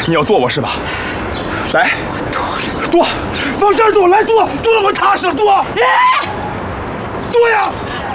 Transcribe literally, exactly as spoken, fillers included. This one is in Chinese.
你要剁我是吧？来， 我剁了， 剁，往这儿剁，来剁，剁了我踏实了，剁，剁呀！